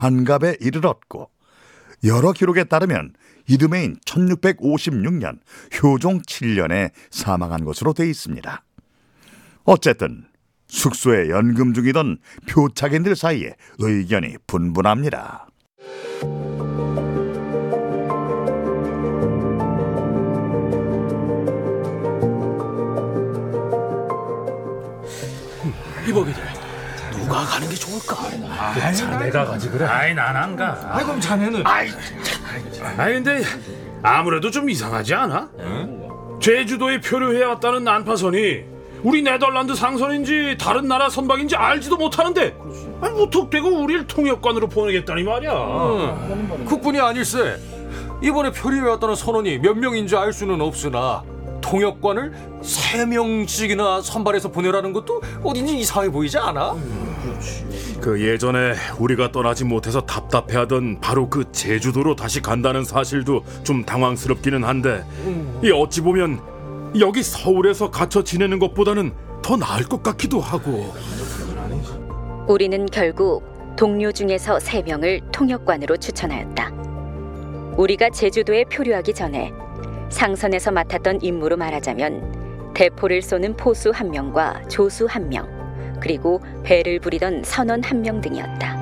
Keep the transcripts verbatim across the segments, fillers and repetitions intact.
환갑에 이르렀고, 여러 기록에 따르면 이듬해인 천육백오십육 년 효종 칠 년에 사망한 것으로 되어 있습니다. 어쨌든 숙소에 연금 중이던 표착인들 사이에 의견이 분분합니다. 이보게들 누가 가는 게 좋을까? 아이, 자네가 가지 그래. 아이, 난 안 가. 아이, 그럼 자네는? 아이, 아이 근데 아무래도 좀 이상하지 않아? 응? 제주도에 표류해 왔다는 난파선이 우리 네덜란드 상선인지 다른 나라 선박인지 알지도 못하는데 아니, 무턱대고 우리를 통역관으로 보내겠다니 말이야. 응. 그뿐이 아닐세. 이번에 표류해 왔다는 선원이 몇 명인지 알 수는 없으나 통역관을 세 명씩이나 선발해서 보내라는 것도 어딘지 이상해 보이지 않아? 그 예전에 우리가 떠나지 못해서 답답해하던 바로 그 제주도로 다시 간다는 사실도 좀 당황스럽기는 한데 이 어찌 보면 여기 서울에서 갇혀 지내는 것보다는 더 나을 것 같기도 하고. 우리는 결국 동료 중에서 세 명을 통역관으로 추천하였다. 우리가 제주도에 표류하기 전에 상선에서 맡았던 임무로 말하자면 대포를 쏘는 포수 한 명과 조수 한 명, 그리고 배를 부리던 선원 한 명 등이었다.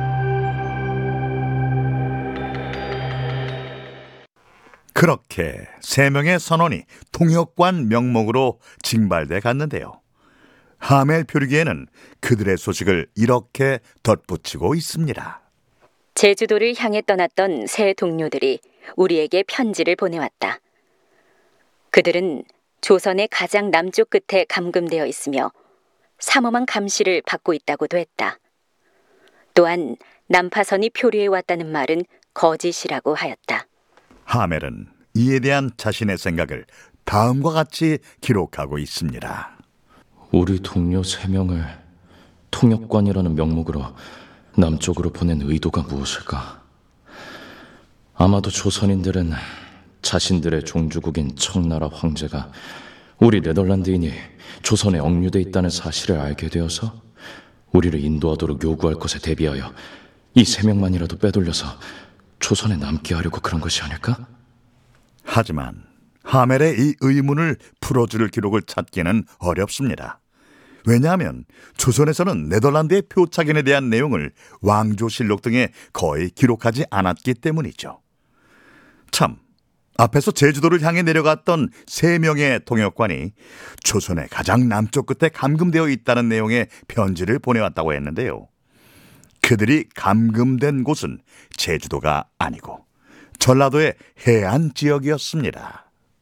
그렇게 세 명의 선원이 통역관 명목으로 징발돼 갔는데요. 하멜 표류기에는 그들의 소식을 이렇게 덧붙이고 있습니다. 제주도를 향해 떠났던 세 동료들이 우리에게 편지를 보내왔다. 그들은 조선의 가장 남쪽 끝에 감금되어 있으며 삼엄한 감시를 받고 있다고도 했다. 또한 난파선이 표류해 왔다는 말은 거짓이라고 하였다. 하멜은 이에 대한 자신의 생각을 다음과 같이 기록하고 있습니다. 우리 동료 세 명을 통역관이라는 명목으로 남쪽으로 보낸 의도가 무엇일까? 아마도 조선인들은 자신들의 종주국인 청나라 황제가 우리 네덜란드인이 조선에 억류돼 있다는 사실을 알게 되어서 우리를 인도하도록 요구할 것에 대비하여 이 세 명만이라도 빼돌려서 조선에 남게 하려고 그런 것이 아닐까? 하지만 하멜의 이 의문을 풀어줄 기록을 찾기는 어렵습니다. 왜냐하면 조선에서는 네덜란드의 표착인에 대한 내용을 왕조실록 등에 거의 기록하지 않았기 때문이죠. 참, 앞에서 제주도를 향해 내려갔던 세 명의 통역관이 조선의 가장 남쪽 끝에 감금되어 있다는 내용의 편지를 보내왔다고 했는데요. 그들이 감금된 곳은 제주도가 아니고 전라도의 해안 지역이었습니다.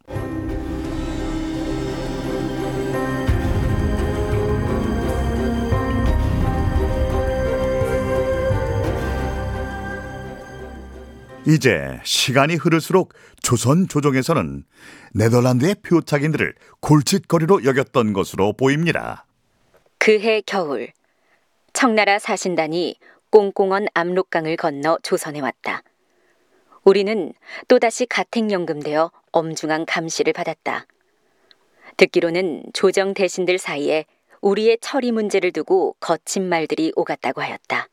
이제 시간이 흐를수록 조선 조정에서는 네덜란드의 표착인들을 골칫거리로 여겼던 것으로 보입니다. 그해 겨울, 청나라 사신단이 꽁꽁언 압록강을 건너 조선에 왔다. 우리는 또다시 가택연금되어 엄중한 감시를 받았다. 듣기로는 조정 대신들 사이에 우리의 처리 문제를 두고 거친 말들이 오갔다고 하였다.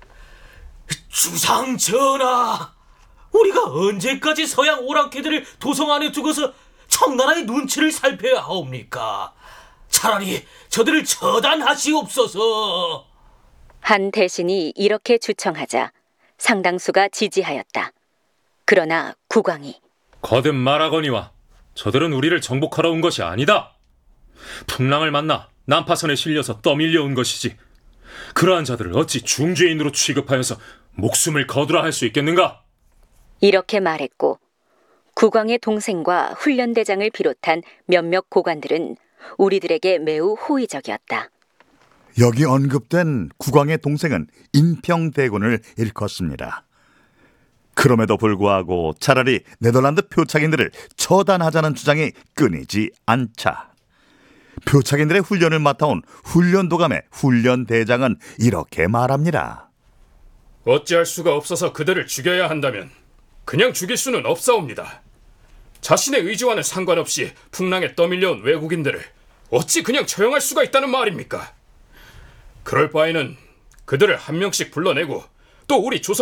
주상 전하! 우리가 언제까지 서양 오랑캐들을 도성 안에 두고서 청나라의 눈치를 살펴야 하옵니까? 차라리 저들을 처단하시옵소서. 한 대신이 이렇게 주청하자 상당수가 지지하였다. 그러나 국왕이 거듭 말하거니와 저들은 우리를 정복하러 온 것이 아니다. 풍랑을 만나 난파선에 실려서 떠밀려 온 것이지. 그러한 자들을 어찌 중죄인으로 취급하여서 목숨을 거두라 할 수 있겠는가? 이렇게 말했고 국왕의 동생과 훈련대장을 비롯한 몇몇 고관들은 우리들에게 매우 호의적이었다. 여기 언급된 국왕의 동생은 인평대군을 일컫습니다. 그럼에도 불구하고 차라리 네덜란드 표착인들을 처단하자는 주장이 끊이지 않자 표착인들의 훈련을 맡아온 훈련도감의 훈련대장은 이렇게 말합니다. 어찌할 수가 없어서 그들을 죽여야 한다면 그냥 죽일 수는 없사옵니다. 자신의 의지와는 상관없이 풍랑에 떠밀려온 외국인들을 어찌 그냥 처형할 수가 있다는 말입니까? 그럴 바에는 그들을 한 명씩 불러내고 또 우리 조선